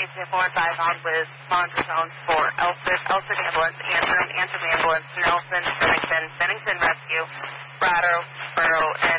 10-4 and 5 on with Montrose zones for Elson Ambulance, Antrim Ambulance, Nelson, Bennington Rescue, Brattleboro,